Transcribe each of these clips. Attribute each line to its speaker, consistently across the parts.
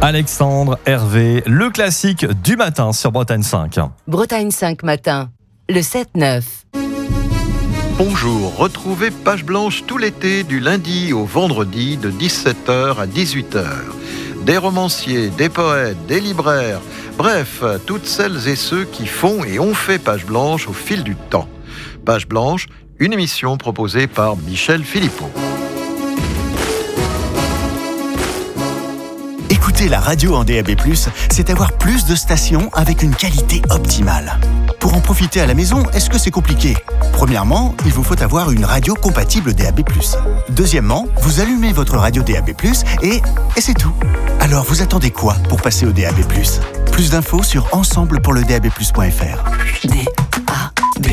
Speaker 1: Alexandre, Hervé, le classique du matin sur Bretagne 5.
Speaker 2: Bretagne 5 matin, le 7-9.
Speaker 3: Bonjour, retrouvez Page Blanche tout l'été du lundi au vendredi de 17h à 18h. Des romanciers, des poètes, des libraires, bref, toutes celles et ceux qui font et ont fait Page Blanche au fil du temps. Page Blanche, une émission proposée par Michel Philippot.
Speaker 4: Écouter la radio en DAB+, c'est avoir plus de stations avec une qualité optimale. Pour en profiter à la maison, est-ce que c'est compliqué ? Premièrement, il vous faut avoir une radio compatible DAB+. Deuxièmement, vous allumez votre radio DAB+, et c'est tout. Alors vous attendez quoi pour passer au DAB+? Plus d'infos sur ensemblepourledab+.fr. DAB+.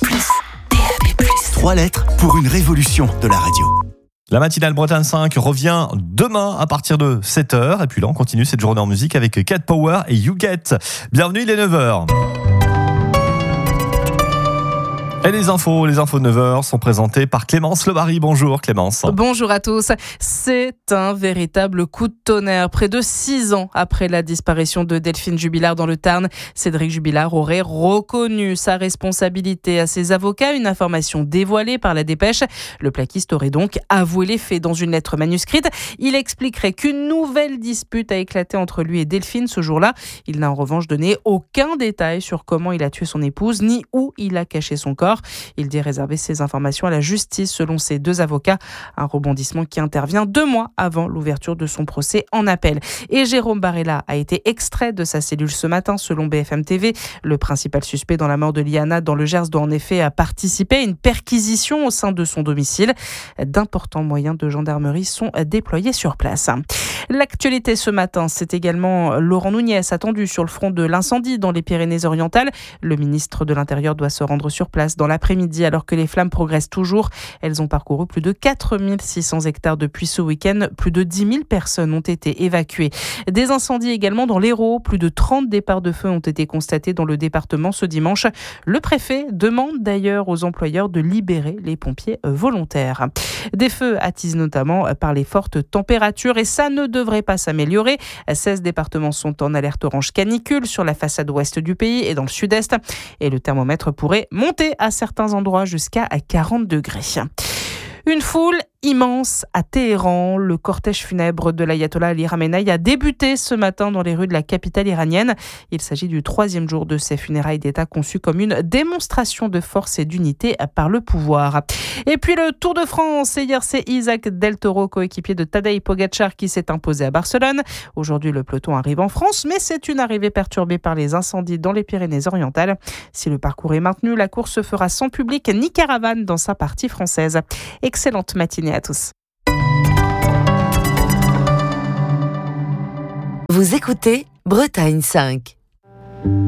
Speaker 4: 3 lettres pour une révolution de la radio.
Speaker 1: La matinale Bretagne 5 revient demain à partir de 7h. Et puis là, on continue cette journée en musique avec Cat Power et You Get. Bienvenue, il est 9h. Et les infos de 9h sont présentées par Clémence Lebary. Bonjour Clémence.
Speaker 5: Bonjour à tous. C'est un véritable coup de tonnerre. Près de 6 ans après la disparition de Delphine Jubilard dans le Tarn, Cédric Jubilard aurait reconnu sa responsabilité à ses avocats. Une information dévoilée par la Dépêche. Le plaquiste aurait donc avoué les faits dans une lettre manuscrite. Il expliquerait qu'une nouvelle dispute a éclaté entre lui et Delphine ce jour-là. Il n'a en revanche donné aucun détail sur comment il a tué son épouse, ni où il a caché son corps. Il dit réserver ces informations à la justice selon ses 2 avocats. Un rebondissement qui intervient 2 mois avant l'ouverture de son procès en appel. Et Jérôme Barella a été extrait de sa cellule ce matin selon BFM TV. Le principal suspect dans la mort de Liana dans le Gers doit en effet participer à une perquisition au sein de son domicile. D'importants moyens de gendarmerie sont déployés sur place. L'actualité ce matin, c'est également Laurent Nunez attendu sur le front de l'incendie dans les Pyrénées-Orientales. Le ministre de l'Intérieur doit se rendre sur place dans l'après-midi alors que les flammes progressent toujours. Elles ont parcouru plus de 4600 hectares depuis ce week-end. Plus de 10 000 personnes ont été évacuées. Des incendies également dans l'Hérault. Plus de 30 départs de feu ont été constatés dans le département ce dimanche. Le préfet demande d'ailleurs aux employeurs de libérer les pompiers volontaires. Des feux attisent notamment par les fortes températures et ça ne devrait pas s'améliorer. 16 départements sont en alerte orange canicule sur la façade ouest du pays et dans le sud-est. Et le thermomètre pourrait monter à certains endroits jusqu'à 40 degrés. Une foule immense à Téhéran. Le cortège funèbre de l'ayatollah Ali Khamenei a débuté ce matin dans les rues de la capitale iranienne. Il s'agit du 3e jour de ces funérailles d'État conçues comme une démonstration de force et d'unité par le pouvoir. Et puis le Tour de France. Hier, c'est Isaac Del Toro, coéquipier de Tadej Pogačar, qui s'est imposé à Barcelone. Aujourd'hui, le peloton arrive en France, mais c'est une arrivée perturbée par les incendies dans les Pyrénées-Orientales. Si le parcours est maintenu, la course se fera sans public ni caravane dans sa partie française. Excellente matinée à tous.
Speaker 2: Vous écoutez Bretagne 5.